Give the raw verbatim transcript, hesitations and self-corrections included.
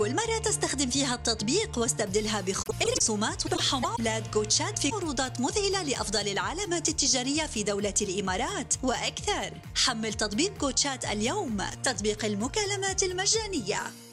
كل مرة تستخدم فيها التطبيق واستبدلها برسومات وحملات كوتشات في عروضات مذهلة لأفضل العلامات التجارية في دولة الإمارات وأكثر. حمل تطبيق كوتشات اليوم، تطبيق المكالمات المجانية.